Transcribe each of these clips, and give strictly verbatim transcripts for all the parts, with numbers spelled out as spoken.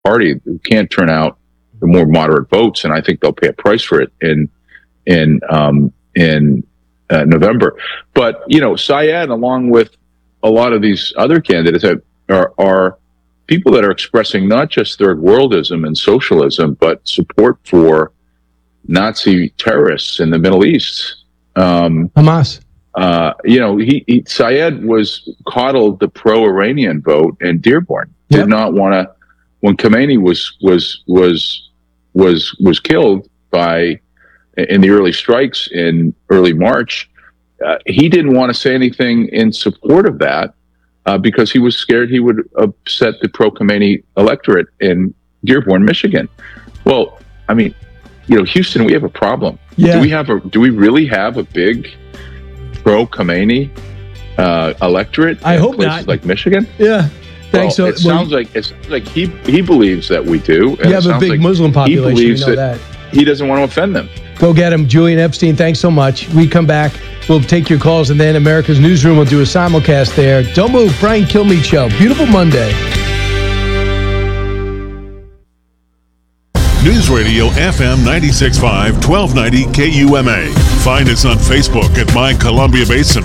party who can't turn out the more moderate votes, and I think they'll pay a price for it in in um, in uh, November. But you know, Syed, along with a lot of these other candidates, are are people that are expressing not just third worldism and socialism, but support for Nazi terrorists in the Middle East. Um, Hamas. Uh, you know, he, he Syed was coddled the pro-Iranian vote in Dearborn. Did Yep. not want to. When Khomeini was was was was was killed by in the early strikes in early March, uh, he didn't want to say anything in support of that uh, because he was scared he would upset the pro-Khomeini electorate in Dearborn, Michigan. Well, I mean, you know, Houston, we have a problem. Yeah. Do we have a? Do we really have a big pro-Khomeini uh, electorate I in hope places not. like Michigan? Yeah. Thanks. Well, so, it sounds like it's like he he believes that we do. And you it have a sounds big like Muslim population. He believes you know that, that. he doesn't want to offend them. Go get him. Julian Epstein, thanks so much. We come back. We'll take your calls, and then America's Newsroom will do a simulcast there. Don't move. Brian Kilmeade Show. Beautiful Monday. News Radio F M ninety-six point five, twelve ninety K U M A. Find us on Facebook at My Columbia Basin.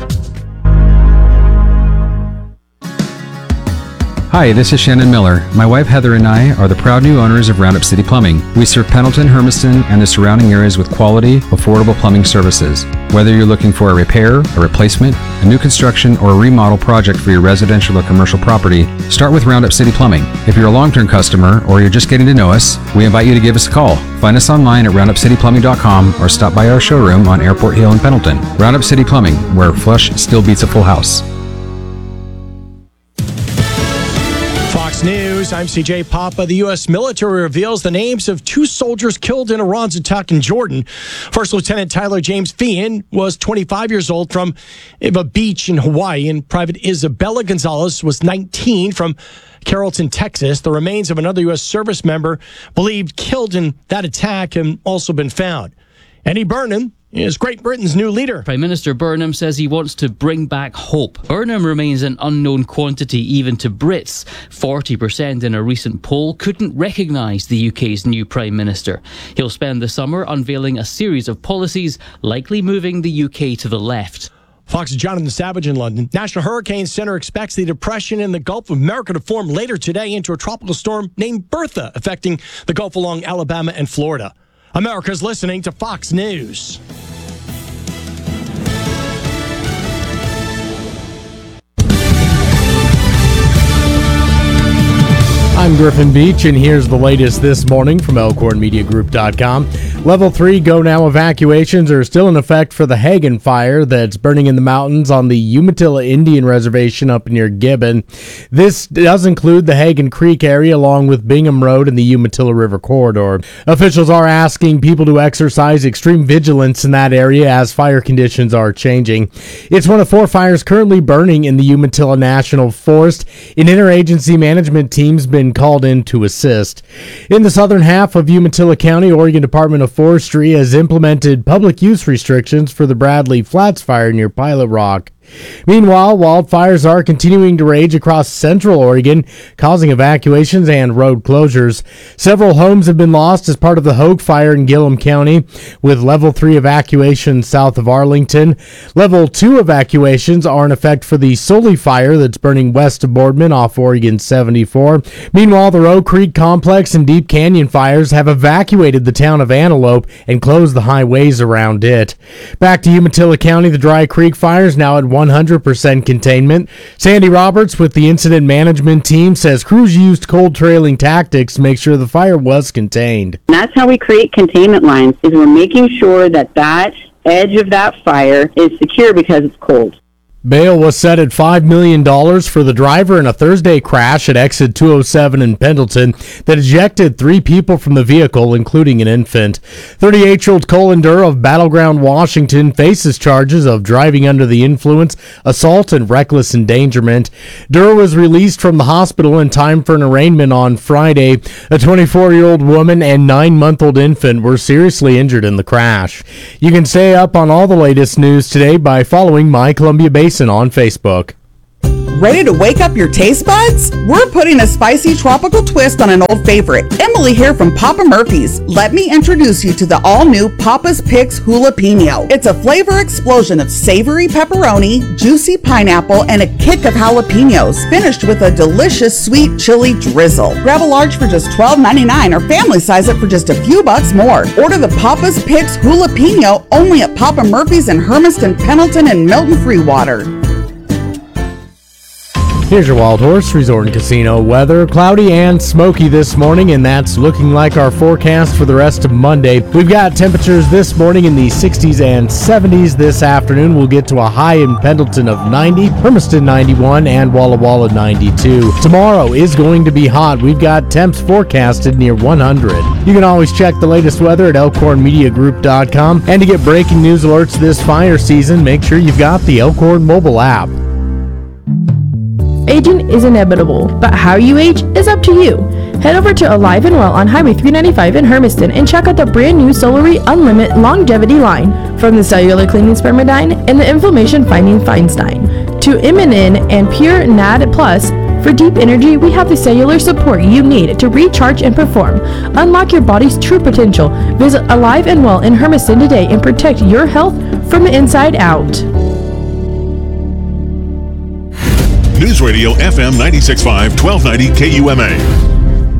Hi, this is Shannon Miller. My wife Heather and I are the proud new owners of Roundup City Plumbing. We serve Pendleton, Hermiston, and the surrounding areas with quality, affordable plumbing services. Whether you're looking for a repair, a replacement, a new construction, or a remodel project for your residential or commercial property, start with Roundup City Plumbing. If you're a long-term customer or you're just getting to know us, we invite you to give us a call. Find us online at roundup city plumbing dot com or stop by our showroom on Airport Hill in Pendleton. Roundup City Plumbing, where flush still beats a full house. Fox News, I'm C J Papa. The U S military reveals the names of two soldiers killed in Iran's attack in Jordan. First Lieutenant Tyler James Feehan was twenty-five years old from Iva Beach in Hawaii, and Private Isabella Gonzalez was nineteen from Carrollton, Texas. The remains of another U S service member believed killed in that attack have also been found. Eddie Burnham is Great Britain's new leader. Prime Minister Burnham says he wants to bring back hope. Burnham remains an unknown quantity even to Brits. forty percent in a recent poll couldn't recognise the U K's new Prime Minister. He'll spend the summer unveiling a series of policies, likely moving the U K to the left. Fox's Jonathan Savage in London. National Hurricane Center expects the depression in the Gulf of America to form later today into a tropical storm named Bertha, affecting the Gulf along Alabama and Florida. America's listening to Fox News. I'm Griffin Beach, and here's the latest this morning from Elkhorn Media Group dot com. Level three Go Now evacuations are still in effect for the Hagen fire that's burning in the mountains on the Umatilla Indian Reservation up near Gibbon. This does include the Hagen Creek area along with Bingham Road and the Umatilla River corridor. Officials are asking people to exercise extreme vigilance in that area as fire conditions are changing. It's one of four fires currently burning in the Umatilla National Forest. An interagency management team's been called in to assist. In the southern half of Umatilla County, Oregon Department of Forestry has implemented public use restrictions for the Bradley Flats fire near Pilot Rock. Meanwhile, wildfires are continuing to rage across central Oregon, causing evacuations and road closures. Several homes have been lost as part of the Hogue fire in Gillum County, with level three evacuations south of Arlington. Level two evacuations are in effect for the Sully fire that's burning west of Boardman off Oregon seventy-four. Meanwhile, the Roe Creek Complex and Deep Canyon fires have evacuated the town of Antelope and closed the highways around it. Back to Umatilla County, the Dry Creek fires now at one hundred percent containment. Sandy Roberts with the incident management team says crews used cold trailing tactics to make sure the fire was contained. And that's how we create containment lines, is we're making sure that that edge of that fire is secure because it's cold. Bail was set at five million dollars for the driver in a Thursday crash at exit two oh seven in Pendleton that ejected three people from the vehicle, including an infant. thirty-eight-year-old Colin Durr of Battleground, Washington, faces charges of driving under the influence, assault, and reckless endangerment. Durr was released from the hospital in time for an arraignment on Friday. A twenty-four-year-old woman and nine-month-old infant were seriously injured in the crash. You can stay up on all the latest news today by following My Columbia Basin on Facebook. Ready to wake up your taste buds? We're putting a spicy tropical twist on an old favorite. Emily here from Papa Murphy's. Let me introduce you to the all-new Papa's Picks Jalapeno. It's a flavor explosion of savory pepperoni, juicy pineapple, and a kick of jalapenos, finished with a delicious sweet chili drizzle. Grab a large for just twelve ninety-nine or family size it for just a few bucks more. Order the Papa's Picks Jalapeno only at Papa Murphy's in Hermiston, Pendleton, and Milton Freewater. Here's your Wild Horse Resort and Casino weather. Cloudy and smoky this morning, and that's looking like our forecast for the rest of Monday. We've got temperatures this morning in the sixties and seventies. This afternoon, we'll get to a high in Pendleton of ninety, Hermiston ninety-one, and Walla Walla ninety-two. Tomorrow is going to be hot. We've got temps forecasted near one hundred. You can always check the latest weather at elkhorn media group dot com. And to get breaking news alerts this fire season, make sure you've got the Elkhorn mobile app. Aging is inevitable, but how you age is up to you. Head over to Alive and Well on Highway three ninety-five in Hermiston and check out the brand new Solary Unlimited Longevity line. From the cellular cleaning Spermidine and the inflammation fighting Feinstein to Immunin and Pure N A D Plus. For deep energy, we have the cellular support you need to recharge and perform. Unlock your body's true potential. Visit Alive and Well in Hermiston today and protect your health from the inside out. News Radio F M ninety-six point five, twelve ninety K U M A.